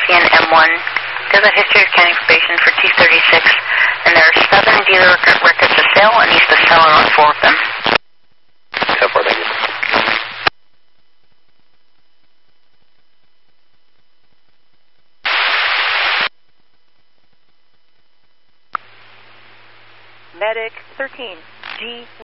Caspian M1. There's a history of counting probation for T36, and there are 7 dealer records to sale, and he's the seller on 4 of them. 10-4, thank you. Medic 13, G.